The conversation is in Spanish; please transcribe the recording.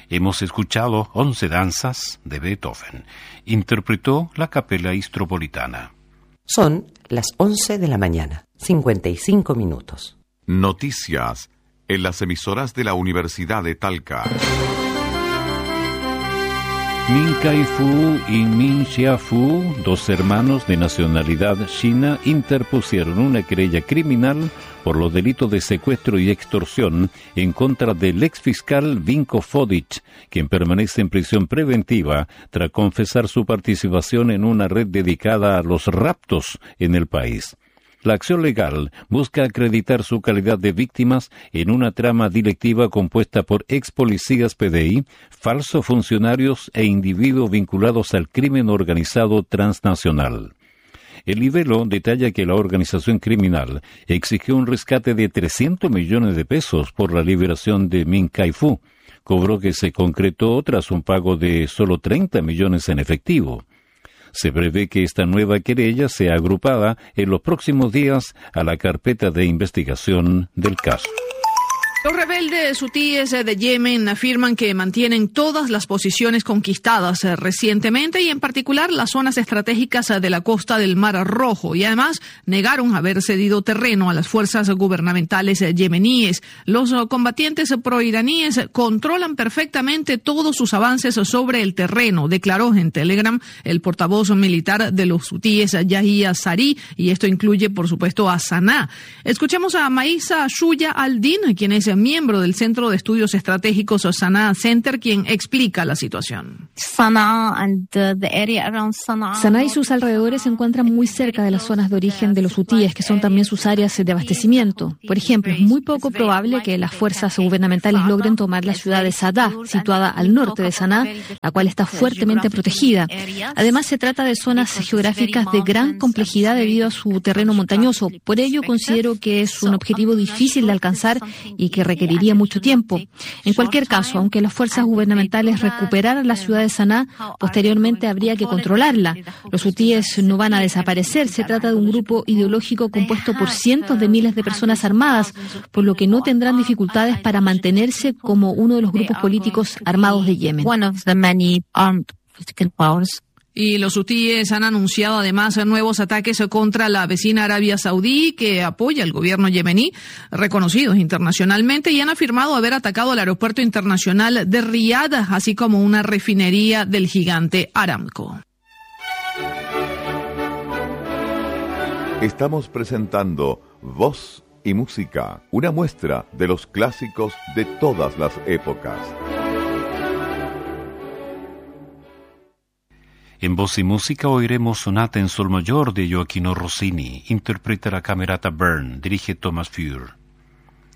hemos escuchado 11 danzas de Beethoven. Interpretó la Capella Istropolitana. Son las 11 de la mañana, 55 minutos. Noticias en las emisoras de la Universidad de Talca. Min Kai-fu y Min Xia-fu, dos hermanos de nacionalidad china, interpusieron una querella criminal por los delitos de secuestro y extorsión en contra del exfiscal Vinko Fodic, quien permanece en prisión preventiva tras confesar su participación en una red dedicada a los raptos en el país. La acción legal busca acreditar su calidad de víctimas en una trama delictiva compuesta por ex policías PDI, falsos funcionarios e individuos vinculados al crimen organizado transnacional. El libelo detalla que la organización criminal exigió un rescate de 300 millones de pesos por la liberación de Min Kai-fu, cobro que se concretó tras un pago de solo 30 millones en efectivo. Se prevé que esta nueva querella sea agrupada en los próximos días a la carpeta de investigación del caso. Los rebeldes hutíes de Yemen afirman que mantienen todas las posiciones conquistadas recientemente y en particular las zonas estratégicas de la costa del Mar Rojo, y además negaron haber cedido terreno a las fuerzas gubernamentales yemeníes. Los combatientes proiraníes controlan perfectamente todos sus avances sobre el terreno, declaró en Telegram el portavoz militar de los hutíes, Yahya Sari, y esto incluye por supuesto a Saná. Escuchemos a Maisa Shuya al-Din, quien es miembro del Centro de Estudios Estratégicos Saná Center, quien explica la situación. Saná y sus alrededores se encuentran muy cerca de las zonas de origen de los hutíes, que son también sus áreas de abastecimiento. Por ejemplo, es muy poco probable que las fuerzas gubernamentales logren tomar la ciudad de Sadá, situada al norte de Saná, la cual está fuertemente protegida. Además, se trata de zonas geográficas de gran complejidad debido a su terreno montañoso. Por ello, considero que es un objetivo difícil de alcanzar y que requeriría mucho tiempo. En cualquier caso, aunque las fuerzas gubernamentales recuperaran la ciudad de Saná, posteriormente habría que controlarla. Los hutíes no van a desaparecer. Se trata de un grupo ideológico compuesto por cientos de miles de personas armadas, por lo que no tendrán dificultades para mantenerse como uno de los grupos políticos armados de Yemen. Y los hutíes han anunciado además nuevos ataques contra la vecina Arabia Saudí, que apoya al gobierno yemení, reconocidos internacionalmente, y han afirmado haber atacado el aeropuerto internacional de Riad, así como una refinería del gigante Aramco. Estamos presentando Voz y Música, una muestra de los clásicos de todas las épocas. En Voz y Música oiremos Sonata en Sol Mayor de Gioachino Rossini. Interpreta la Camerata Bern, dirige Thomas Fuhr.